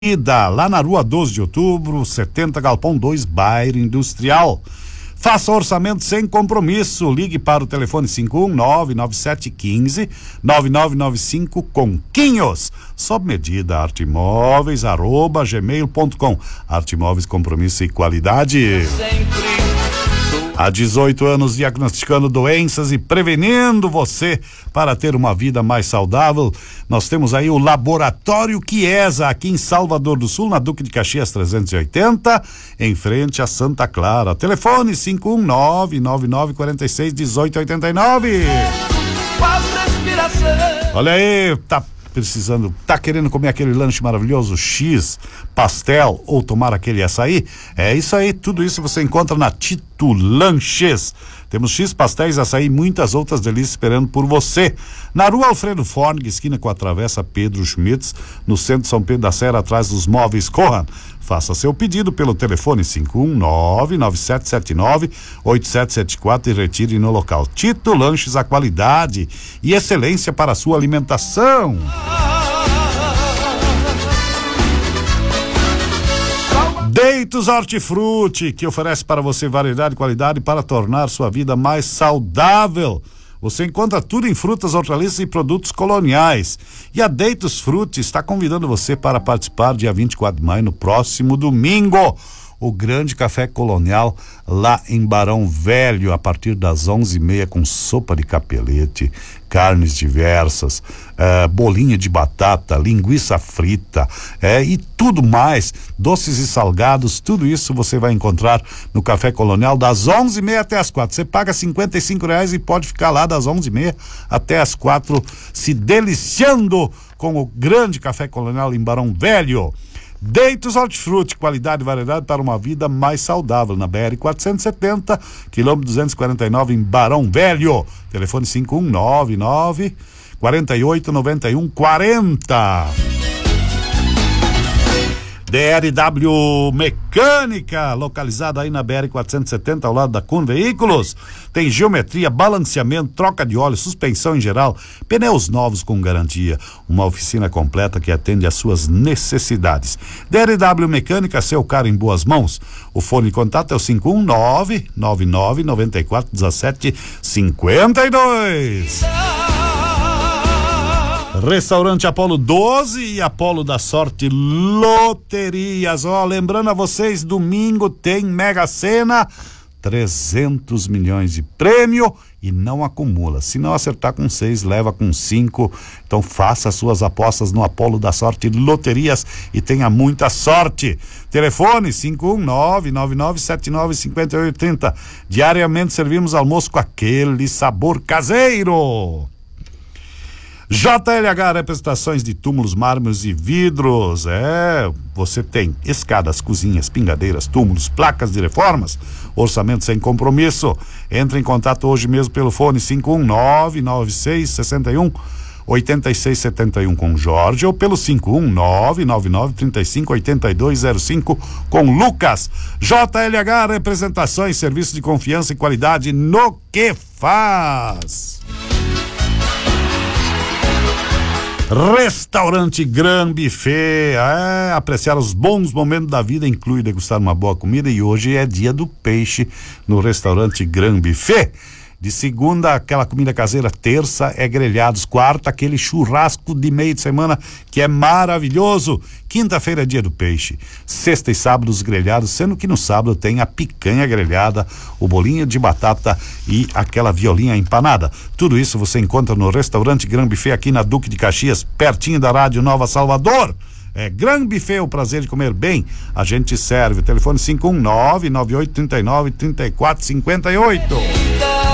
lá na Rua 12 de Outubro, 70 Galpão 2, Bairro Industrial. Faça orçamento sem compromisso. Ligue para o telefone 51997159995 Conquinhos. Sob medida, artemóveis@gmail.com. Artemóveis, compromisso e qualidade. Há 18 anos diagnosticando doenças e prevenindo você para ter uma vida mais saudável. Nós temos aí o Laboratório Chiesa, aqui em Salvador do Sul, na Duque de Caxias 380, em frente a Santa Clara. Telefone 51999461889. Olha aí, tá querendo comer aquele lanche maravilhoso, X, pastel ou tomar aquele açaí? É isso aí, tudo isso você encontra na Tito Lanches. Temos X, pastéis, açaí e muitas outras delícias esperando por você. Na Rua Alfredo Fornig, esquina com a Travessa Pedro Schmitz, no centro de São Pedro da Serra, atrás dos móveis Corran. Faça seu pedido pelo telefone 51997798774 e retire no local. Tito Lanches, a qualidade e excelência para a sua alimentação. Deitos Hortifruti, que oferece para você variedade e qualidade para tornar sua vida mais saudável. Você encontra tudo em frutas, hortaliças e produtos coloniais. E a Deitos Frutti está convidando você para participar dia 24 de maio, no próximo domingo. O grande café colonial lá em Barão Velho, a partir das 11h30, com sopa de capelete, carnes diversas, bolinha de batata, linguiça frita, e tudo mais, doces e salgados, tudo isso você vai encontrar no Café Colonial das 11h30 até as 4. Você paga R$55 e pode ficar lá das 11h30 até as 4, se deliciando com o grande Café Colonial em Barão Velho. Deitos Hortifruti, qualidade e variedade para uma vida mais saudável, na BR 470, quilômetro 249, em Barão Velho. Telefone 5199-489140. DRW Mecânica, localizada aí na BR 470, ao lado da Kun Veículos. Tem geometria, balanceamento, troca de óleo, suspensão em geral, pneus novos com garantia. Uma oficina completa que atende às suas necessidades. DRW Mecânica, seu carro em boas mãos. O fone de contato é o 51999941752. Restaurante Apolo 12 e Apolo da Sorte Loterias. Lembrando a vocês, domingo tem Mega Sena, 300 milhões de prêmio e não acumula. Se não acertar com 6, leva com 5. Então faça suas apostas no Apolo da Sorte Loterias e tenha muita sorte. Telefone 51999795830. Diariamente servimos almoço com aquele sabor caseiro. JLH, representações de túmulos, mármores e vidros. Você tem escadas, cozinhas, pingadeiras, túmulos, placas de reformas, orçamento sem compromisso. Entre em contato hoje mesmo pelo fone 51996618671 com Jorge ou pelo 51999358205 com Lucas. JLH, representações, serviço de confiança e qualidade no que faz. Restaurante Gran Buffet, apreciar os bons momentos da vida inclui degustar uma boa comida, e hoje é dia do peixe no Restaurante Gran Buffet. De segunda, aquela comida caseira. Terça é grelhados. Quarta, aquele churrasco de meio de semana que é maravilhoso. Quinta-feira é dia do peixe. Sexta e sábado os grelhados, sendo que no sábado tem a picanha grelhada, o bolinho de batata e aquela violinha empanada. Tudo isso você encontra no Restaurante Gran Buffet, aqui na Duque de Caxias, pertinho da Rádio Nova Salvador. Gran Buffet, o prazer de comer bem. A gente serve. Telefone 51998393458.